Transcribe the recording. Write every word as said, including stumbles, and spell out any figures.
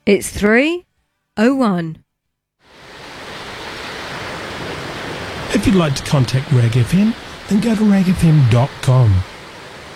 It's three oh one. If you'd like to contact Reg F M, then go to reg f m dot com.